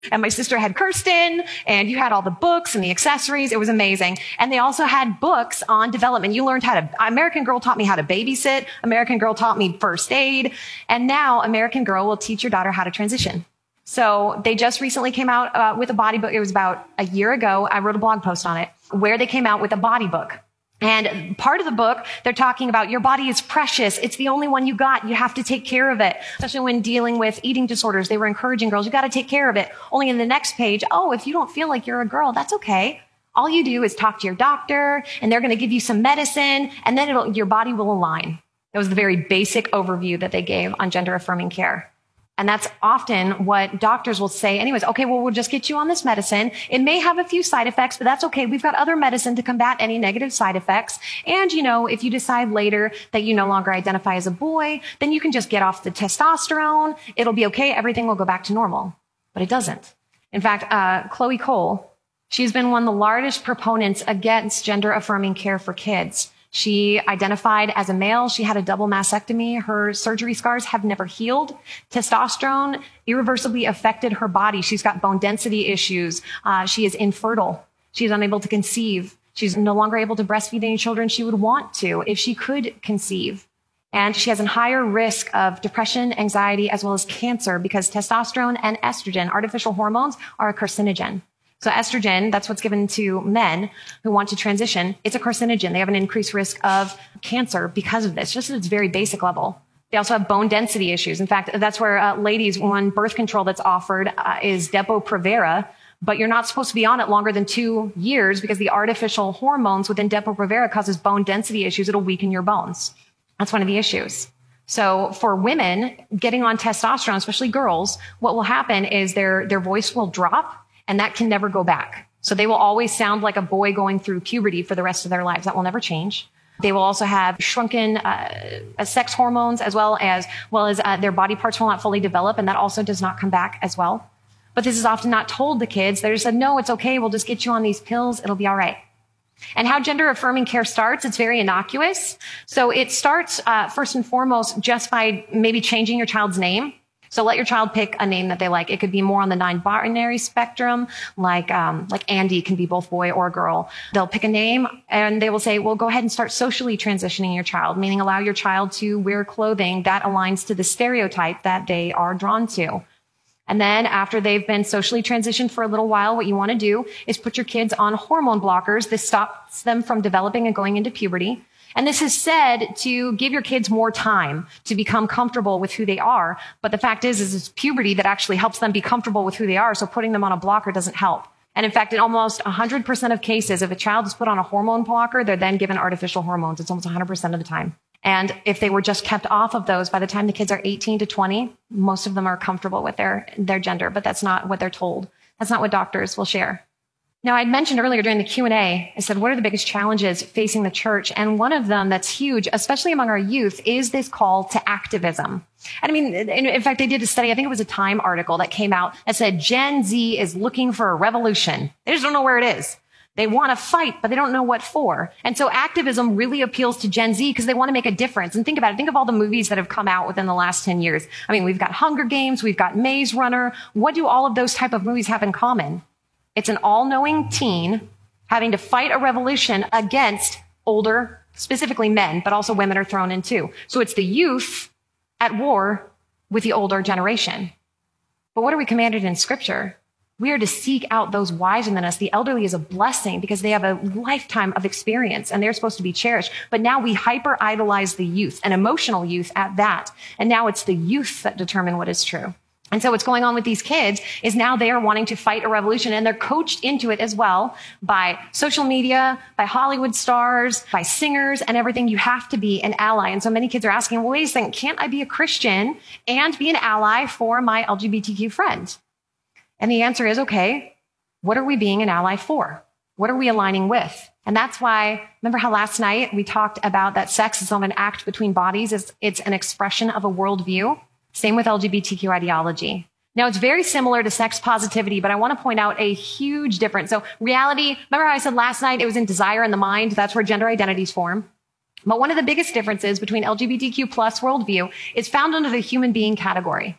And my sister had Kirsten, and you had all the books and the accessories. It was amazing. And they also had books on development. You learned American Girl taught me how to babysit. American Girl taught me first aid. And now American Girl will teach your daughter how to transition. So they just recently came out with a body book. It was about a year ago. I wrote a blog post on it where they came out with a body book. And part of the book, they're talking about your body is precious. It's the only one you got. You have to take care of it. Especially when dealing with eating disorders, they were encouraging girls, you got to take care of it. Only in the next page, oh, if you don't feel like you're a girl, that's okay. All you do is talk to your doctor, and they're going to give you some medicine, and then your body will align. That was the very basic overview that they gave on gender affirming care. And that's often what doctors will say anyways. Okay, well, we'll just get you on this medicine. It may have a few side effects, but that's okay. We've got other medicine to combat any negative side effects. And, if you decide later that you no longer identify as a boy, then you can just get off the testosterone. It'll be okay. Everything will go back to normal. But it doesn't. In fact, Chloe Cole, she's been one of the largest proponents against gender affirming care for kids. She identified as a male. She had a double mastectomy. Her surgery scars have never healed. Testosterone irreversibly affected her body. She's got bone density issues. She is infertile. She's unable to conceive. She's no longer able to breastfeed any children she would want to if she could conceive. And she has a higher risk of depression, anxiety, as well as cancer because testosterone and estrogen, artificial hormones, are a carcinogen. So estrogen, that's what's given to men who want to transition. It's a carcinogen. They have an increased risk of cancer because of this, just at its very basic level. They also have bone density issues. In fact, that's where ladies, one birth control that's offered is Depo-Provera, but you're not supposed to be on it longer than 2 years because the artificial hormones within Depo-Provera causes bone density issues. It'll weaken your bones. That's one of the issues. So for women getting on testosterone, especially girls, what will happen is their voice will drop. And that can never go back. So they will always sound like a boy going through puberty for the rest of their lives. That will never change. They will also have shrunken sex hormones as well as their body parts will not fully develop. And that also does not come back as well. But this is often not told to kids. They're just said, no, it's okay. We'll just get you on these pills. It'll be all right. And how gender affirming care starts, it's very innocuous. So it starts first and foremost just by maybe changing your child's name. So let your child pick a name that they like. It could be more on the non-binary spectrum, like Andy can be both boy or girl. They'll pick a name and they will say, well, go ahead and start socially transitioning your child, meaning allow your child to wear clothing that aligns to the stereotype that they are drawn to. And then after they've been socially transitioned for a little while, what you want to do is put your kids on hormone blockers. This stops them from developing and going into puberty. And this is said to give your kids more time to become comfortable with who they are. But the fact is it's puberty that actually helps them be comfortable with who they are. So putting them on a blocker doesn't help. And in fact, in almost 100% of cases, if a child is put on a hormone blocker, they're then given artificial hormones. It's almost 100% of the time. And if they were just kept off of those, by the time the kids are 18 to 20, most of them are comfortable with their gender, but that's not what they're told. That's not what doctors will share. Now, I'd mentioned earlier during the Q&A, I said, what are the biggest challenges facing the church? And one of them that's huge, especially among our youth, is this call to activism. And I mean, in fact, they did a study, I think it was a Time article that came out that said Gen Z is looking for a revolution. They just don't know where it is. They want to fight, but they don't know what for. And so activism really appeals to Gen Z because they want to make a difference. And think about it. Think of all the movies that have come out within the last 10 years. I mean, we've got Hunger Games, we've got Maze Runner. What do all of those type of movies have in common? It's an all-knowing teen having to fight a revolution against older, specifically men, but also women are thrown in too. So it's the youth at war with the older generation. But what are we commanded in Scripture? We are to seek out those wiser than us. The elderly is a blessing because they have a lifetime of experience and they're supposed to be cherished. But now we hyper-idolize the youth, an emotional youth at that. And now it's the youth that determine what is true. And so what's going on with these kids is now they are wanting to fight a revolution and they're coached into it as well by social media, by Hollywood stars, by singers and everything. You have to be an ally. And so many kids are asking, well, wait a second, can't I be a Christian and be an ally for my LGBTQ friend? And the answer is, okay, what are we being an ally for? What are we aligning with? And that's why, remember how last night we talked about that sex is not an act between bodies, it's an expression of a worldview? Same with LGBTQ ideology. Now, it's very similar to sex positivity, but I want to point out a huge difference. So reality, remember how I said last night it was in desire in the mind? That's where gender identities form. But one of the biggest differences between LGBTQ plus worldview is found under the human being category.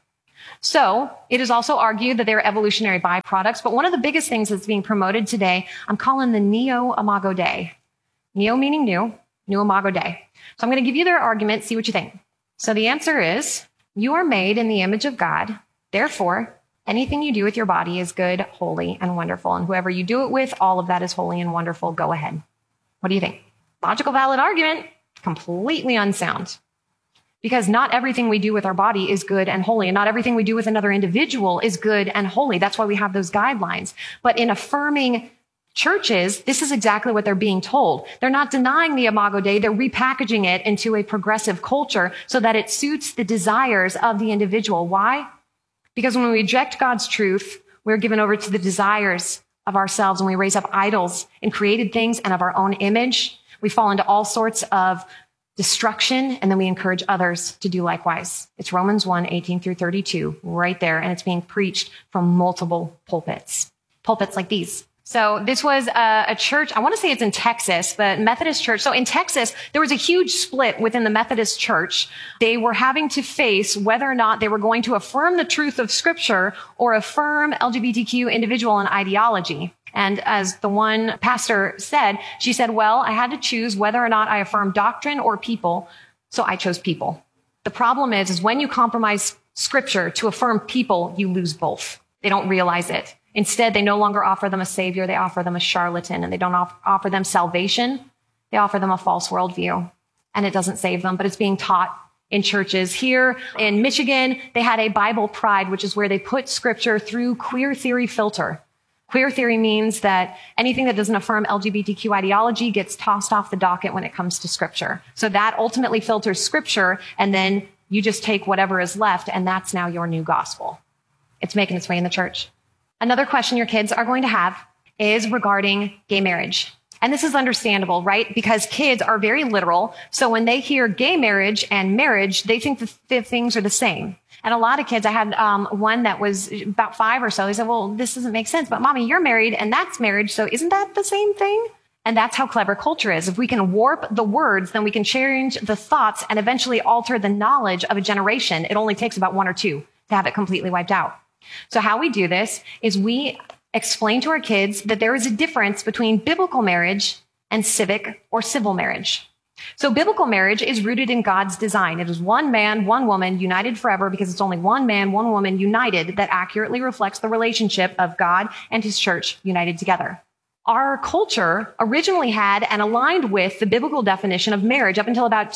So it is also argued that they're evolutionary byproducts. But one of the biggest things that's being promoted today, I'm calling the Neo-Imago Dei. Neo meaning new, New Imago Dei. So I'm going to give you their argument, see what you think. So the answer is, you are made in the image of God. Therefore, anything you do with your body is good, holy, and wonderful. And whoever you do it with, all of that is holy and wonderful. Go ahead. What do you think? Logical, valid argument, completely unsound. Because not everything we do with our body is good and holy, and not everything we do with another individual is good and holy. That's why we have those guidelines. But in affirming churches, this is exactly what they're being told. They're not denying the Imago Dei. They're repackaging it into a progressive culture so that it suits the desires of the individual. Why? Because when we reject God's truth, we're given over to the desires of ourselves, and we raise up idols and created things and of our own image. We fall into all sorts of destruction, and then we encourage others to do likewise. It's Romans 1:18-32 right there, and it's being preached from multiple pulpits like these. So this was a church, I want to say it's in Texas, but Methodist church. So in Texas, there was a huge split within the Methodist church. They were having to face whether or not they were going to affirm the truth of Scripture or affirm LGBTQ individual and ideology. And as the one pastor said, she said, well, I had to choose whether or not I affirm doctrine or people, so I chose people. The problem is when you compromise Scripture to affirm people, you lose both. They don't realize it. Instead, they no longer offer them a savior. They offer them a charlatan, and they don't offer them salvation. They offer them a false worldview, and it doesn't save them, but it's being taught in churches. Here in Michigan, they had a Bible Pride, which is where they put Scripture through queer theory filter. Queer theory means that anything that doesn't affirm LGBTQ ideology gets tossed off the docket when it comes to Scripture. So that ultimately filters Scripture, and then you just take whatever is left, and that's now your new gospel. It's making its way in the church. Another question your kids are going to have is regarding gay marriage. And this is understandable, right? Because kids are very literal. So when they hear gay marriage and marriage, they think the things are the same. And a lot of kids, I had one that was about 5 or so. He said, well, this doesn't make sense. But mommy, you're married and that's marriage. So isn't that the same thing? And that's how clever culture is. If we can warp the words, then we can change the thoughts and eventually alter the knowledge of a generation. It only takes about 1 or 2 to have it completely wiped out. So how we do this is we explain to our kids that there is a difference between biblical marriage and civic or civil marriage. So biblical marriage is rooted in God's design. It is one man, one woman, united forever, because it's only one man, one woman united that accurately reflects the relationship of God and his church united together. Our culture originally had and aligned with the biblical definition of marriage up until about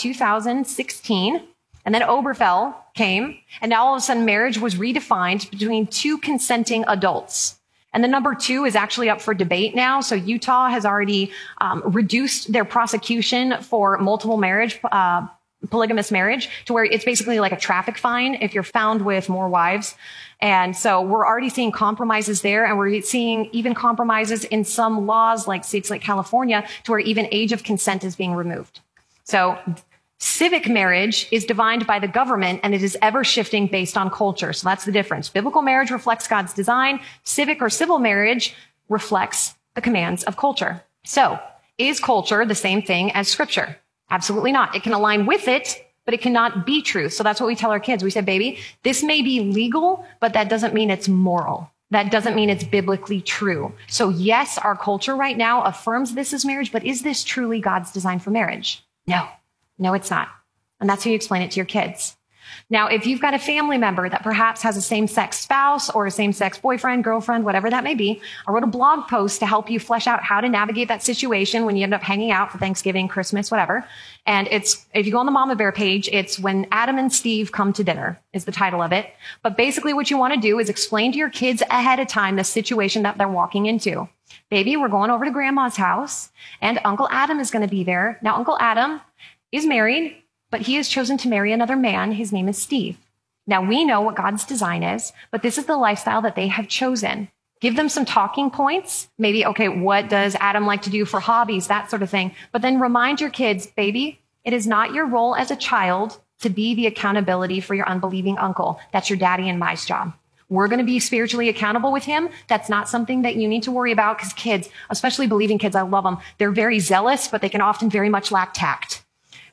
2016. And then Obergefell came, and now all of a sudden marriage was redefined between 2 consenting adults. And the number 2 is actually up for debate now. So Utah has already reduced their prosecution for multiple marriage, polygamous marriage, to where it's basically like a traffic fine if you're found with more wives. And so we're already seeing compromises there, and we're seeing even compromises in some laws like states like California to where even age of consent is being removed. So civic marriage is defined by the government, and it is ever shifting based on culture. So that's the difference. Biblical marriage reflects God's design. Civic or civil marriage reflects the commands of culture. So is culture the same thing as Scripture? Absolutely not. It can align with it, but it cannot be truth. So that's what we tell our kids. We say, baby, this may be legal, but that doesn't mean it's moral. That doesn't mean it's biblically true. So yes, our culture right now affirms this as marriage, but is this truly God's design for marriage? No, it's not. And that's how you explain it to your kids. Now, if you've got a family member that perhaps has a same-sex spouse or a same-sex boyfriend, girlfriend, whatever that may be, I wrote a blog post to help you flesh out how to navigate that situation when you end up hanging out for Thanksgiving, Christmas, whatever. And it's, if you go on the Mama Bear page, it's When Adam and Steve Come to Dinner is the title of it. But basically what you want to do is explain to your kids ahead of time the situation that they're walking into. Baby, we're going over to Grandma's house and Uncle Adam is going to be there. Now, Uncle Adam is married, but he has chosen to marry another man. His name is Steve. Now, we know what God's design is, but this is the lifestyle that they have chosen. Give them some talking points. Maybe, okay, what does Adam like to do for hobbies? That sort of thing. But then remind your kids, baby, it is not your role as a child to be the accountability for your unbelieving uncle. That's your daddy and my job. We're going to be spiritually accountable with him. That's not something that you need to worry about, because kids, especially believing kids, I love them. They're very zealous, but they can often very much lack tact.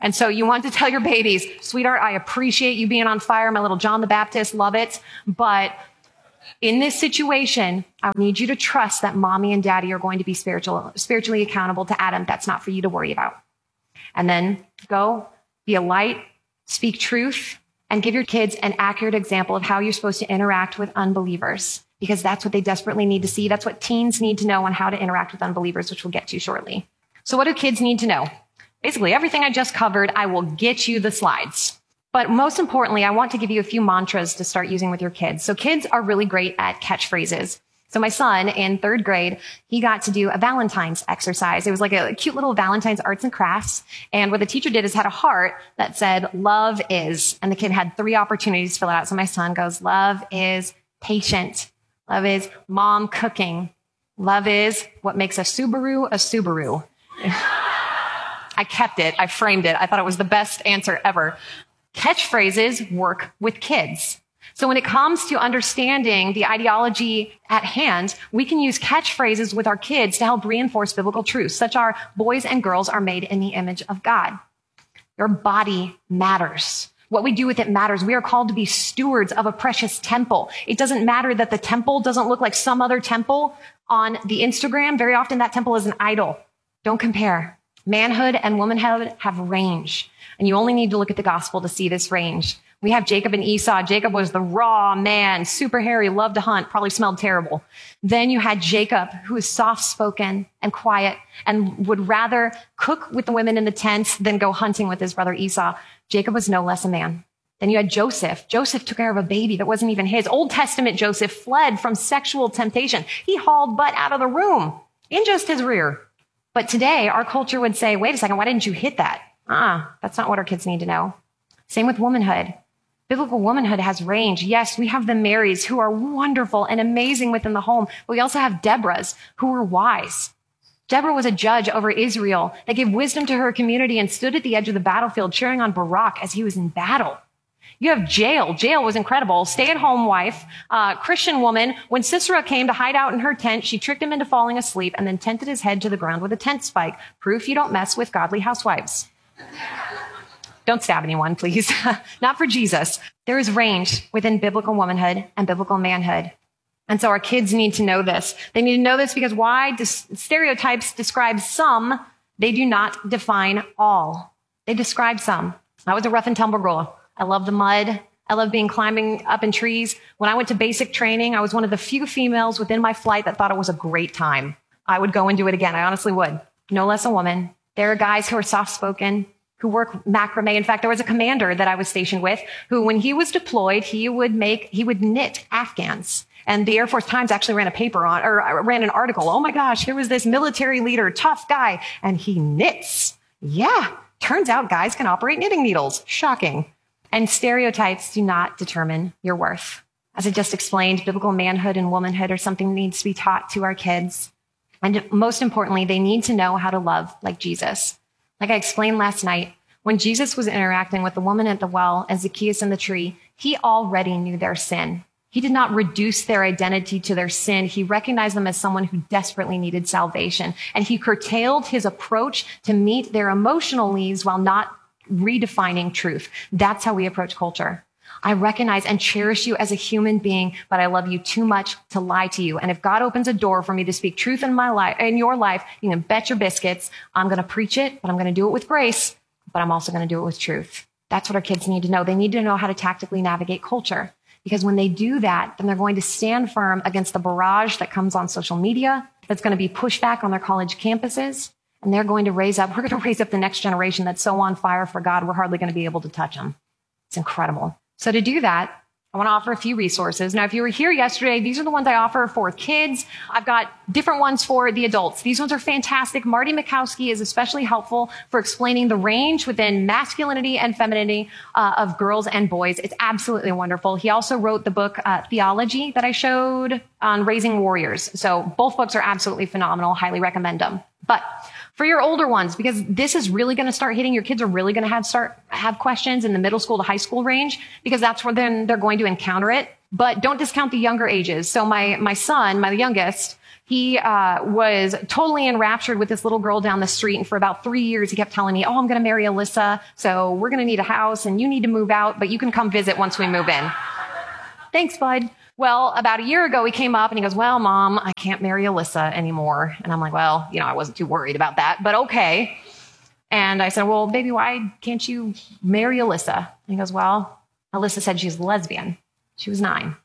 And so you want to tell your babies, sweetheart, I appreciate you being on fire, my little John the Baptist, love it. But in this situation, I need you to trust that mommy and daddy are going to be spiritually accountable to Adam. That's not for you to worry about. And then go, be a light, speak truth, and give your kids an accurate example of how you're supposed to interact with unbelievers, because that's what they desperately need to see. That's what teens need to know on how to interact with unbelievers, which we'll get to shortly. So what do kids need to know? Basically, everything I just covered, I will get you the slides. But most importantly, I want to give you a few mantras to start using with your kids. So kids are really great at catchphrases. So my son in 3rd grade, he got to do a Valentine's exercise. It was like a cute little Valentine's arts and crafts. And what the teacher did is had a heart that said, love is. And the kid had 3 opportunities to fill it out. So my son goes, love is patient. Love is mom cooking. Love is what makes a Subaru a Subaru. I kept it. I framed it. I thought it was the best answer ever. Catchphrases work with kids. So when it comes to understanding the ideology at hand, we can use catchphrases with our kids to help reinforce biblical truths, such as boys and girls are made in the image of God. Your body matters. What we do with it matters. We are called to be stewards of a precious temple. It doesn't matter that the temple doesn't look like some other temple on the Instagram. Very often that temple is an idol. Don't compare. Manhood and womanhood have range, and you only need to look at the gospel to see this range. We have Jacob and Esau. Jacob was the raw man, super hairy, loved to hunt, probably smelled terrible. Then you had Jacob, who is soft-spoken and quiet and would rather cook with the women in the tents than go hunting with his brother Esau. Jacob was no less a man. Then you had Joseph. Joseph took care of a baby that wasn't even his. Old Testament Joseph fled from sexual temptation. He hauled butt out of the room in just his rear. But today, our culture would say, wait a second, why didn't you hit that? That's not what our kids need to know. Same with womanhood. Biblical womanhood has range. Yes, we have the Marys who are wonderful and amazing within the home, but we also have Deborahs who were wise. Deborah was a judge over Israel that gave wisdom to her community and stood at the edge of the battlefield cheering on Barak as he was in battle. You have Jael. Jael was incredible. Stay-at-home wife, Christian woman. When Sisera came to hide out in her tent, she tricked him into falling asleep and then tented his head to the ground with a tent spike. Proof you don't mess with godly housewives. Don't stab anyone, please. Not for Jesus. There is range within biblical womanhood and biblical manhood. And so our kids need to know this. They need to know this because why stereotypes describe some, they do not define all. They describe some. I was a rough and tumble girl. I love the mud. I love climbing up in trees. When I went to basic training, I was one of the few females within my flight that thought it was a great time. I would go and do it again. I honestly would. No less a woman. There are guys who are soft-spoken, who work macrame. In fact, there was a commander that I was stationed with who, when he was deployed, he would knit Afghans. And the Air Force Times actually ran ran an article. Oh my gosh, here was this military leader, tough guy, and he knits. Yeah, turns out guys can operate knitting needles. Shocking. And stereotypes do not determine your worth. As I just explained, biblical manhood and womanhood are something that needs to be taught to our kids. And most importantly, they need to know how to love like Jesus. Like I explained last night, when Jesus was interacting with the woman at the well and Zacchaeus in the tree, he already knew their sin. He did not reduce their identity to their sin. He recognized them as someone who desperately needed salvation. And he curtailed his approach to meet their emotional needs while not redefining truth. That's how we approach culture. I recognize and cherish you as a human being, but I love you too much to lie to you. And if God opens a door for me to speak truth in my life, in your life, you can bet your biscuits, I'm going to preach it, but I'm going to do it with grace, but I'm also going to do it with truth. That's what our kids need to know. They need to know how to tactically navigate culture, because when they do that, then they're going to stand firm against the barrage that comes on social media, that's going to be pushed back on their college campuses. And we're going to raise up the next generation that's so on fire for God, we're hardly going to be able to touch them. It's incredible. So to do that, I want to offer a few resources. Now, if you were here yesterday, these are the ones I offer for kids. I've got different ones for the adults. These ones are fantastic. Marty Mikowski is especially helpful for explaining the range within masculinity and femininity of girls and boys. It's absolutely wonderful. He also wrote the book Theology that I showed on raising warriors. So both books are absolutely phenomenal. Highly recommend them. But For your older ones, because this is really going to start hitting, your kids are really going to have questions in the middle school to high school range, because that's where then they're going to encounter it. But don't discount the younger ages. So my son, my youngest, he was totally enraptured with this little girl down the street. And for about 3 years, he kept telling me, oh, I'm going to marry Alyssa. So we're going to need a house and you need to move out, but you can come visit once we move in. Thanks, bud. Well, about a year ago, he came up and he goes, well, Mom, I can't marry Alyssa anymore. And I'm like, well, I wasn't too worried about that, but okay. And I said, well, baby, why can't you marry Alyssa? And he goes, well, Alyssa said she's lesbian. She was 9.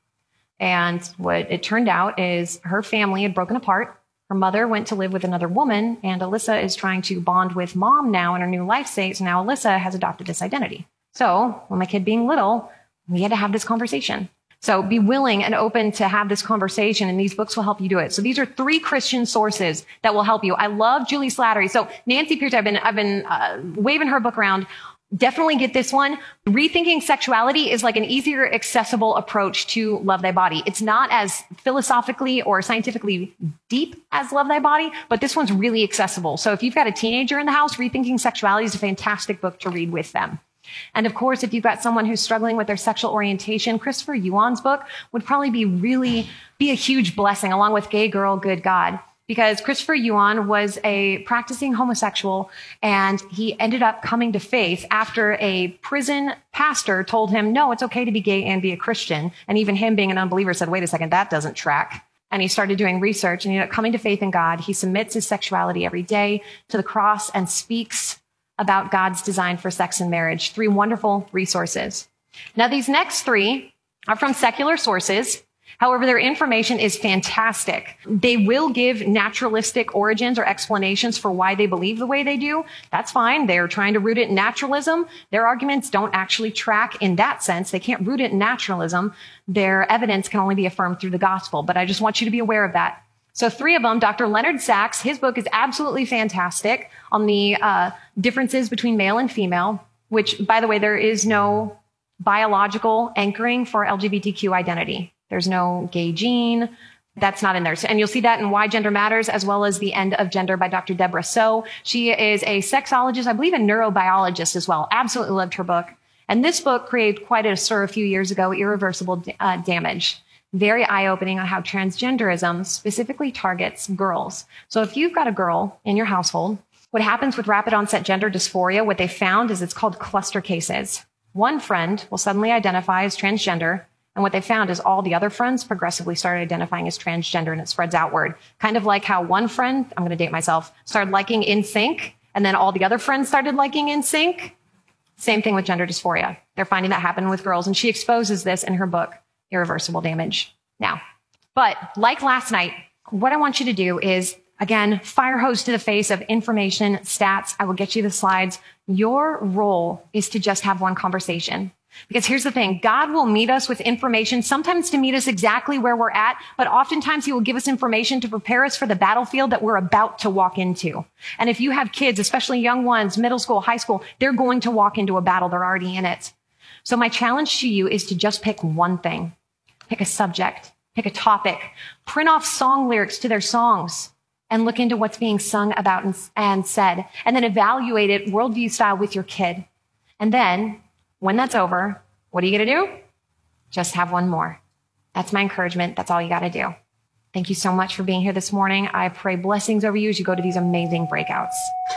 And what it turned out is her family had broken apart. Her mother went to live with another woman, and Alyssa is trying to bond with Mom now in her new life state. So now Alyssa has adopted this identity. So when my kid being little, we had to have this conversation. So be willing and open to have this conversation, and these books will help you do it. So these are 3 Christian sources that will help you. I love Julie Slattery. So Nancy Pierce, I've been waving her book around. Definitely get this one. Rethinking Sexuality is like an easier, accessible approach to Love Thy Body. It's not as philosophically or scientifically deep as Love Thy Body, but this one's really accessible. So if you've got a teenager in the house, Rethinking Sexuality is a fantastic book to read with them. And of course, if you've got someone who's struggling with their sexual orientation, Christopher Yuan's book would probably be a huge blessing, along with Gay Girl, Good God. Because Christopher Yuan was a practicing homosexual, and he ended up coming to faith after a prison pastor told him, no, it's okay to be gay and be a Christian. And even him being an unbeliever said, wait a second, that doesn't track. And he started doing research and he ended up coming to faith in God. He submits his sexuality every day to the cross and speaks about God's design for sex and marriage. 3 wonderful resources. Now, these next 3 are from secular sources. However, their information is fantastic. They will give naturalistic origins or explanations for why they believe the way they do. That's fine. They're trying to root it in naturalism. Their arguments don't actually track in that sense. They can't root it in naturalism. Their evidence can only be affirmed through the gospel. But I just want you to be aware of that. So 3 of them, Dr. Leonard Sachs, his book is absolutely fantastic on the differences between male and female, which, by the way, there is no biological anchoring for LGBTQ identity. There's no gay gene. That's not in there. And you'll see that in Why Gender Matters, as well as The End of Gender by Dr. Deborah So. She is a sexologist, I believe a neurobiologist as well. Absolutely loved her book. And this book created quite a stir a few years ago, Irreversible Damage. Very eye-opening on how transgenderism specifically targets girls. So if you've got a girl in your household, what happens with rapid onset gender dysphoria, what they found is it's called cluster cases. One friend will suddenly identify as transgender, and what they found is all the other friends progressively started identifying as transgender, and it spreads outward. Kind of like how one friend, I'm going to date myself, started liking NSYNC, and then all the other friends started liking NSYNC. Same thing with gender dysphoria. They're finding that happen with girls, and she exposes this in her book, Irreversible Damage. Now, but like last night, what I want you to do is, again, fire hose to the face of information, stats. I will get you the slides. Your role is to just have one conversation. Because here's the thing, God will meet us with information, sometimes to meet us exactly where we're at, but oftentimes he will give us information to prepare us for the battlefield that we're about to walk into. And if you have kids, especially young ones, middle school, high school, they're going to walk into a battle. They're already in it. So my challenge to you is to just pick one thing. Pick a subject, pick a topic, print off song lyrics to their songs, and look into what's being sung about and said, and then evaluate it worldview style with your kid. And then, when that's over, what are you going to do? Just have one more. That's my encouragement. That's all you got to do. Thank you so much for being here this morning. I pray blessings over you as you go to these amazing breakouts.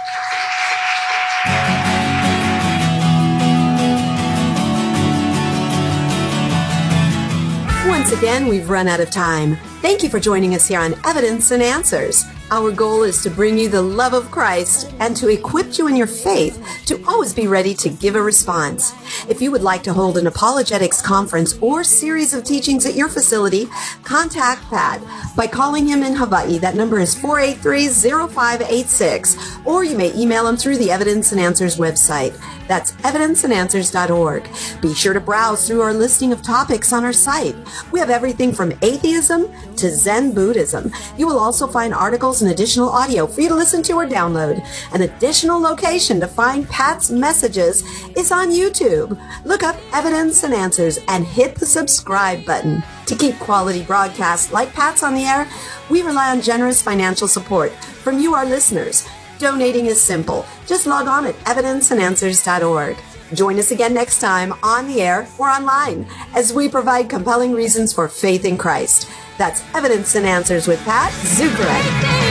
Once again, we've run out of time. Thank you for joining us here on Evidence and Answers. Our goal is to bring you the love of Christ and to equip you in your faith to always be ready to give a response. If you would like to hold an apologetics conference or series of teachings at your facility, contact Pat by calling him in Hawaii. That number is 483-0586, or you may email him through the Evidence and Answers website. That's evidenceandanswers.org. Be sure to browse through our listing of topics on our site. We have everything from atheism to Zen Buddhism. You will also find articles and additional audio for you to listen to or download. An additional location to find Pat's messages is on YouTube. Look up Evidence and Answers and hit the subscribe button. To keep quality broadcasts like Pat's on the air, we rely on generous financial support from you, our listeners. Donating is simple. Just log on at evidenceandanswers.org. Join us again next time on the air or online as we provide compelling reasons for faith in Christ. That's Evidence and Answers with Pat Zukeran.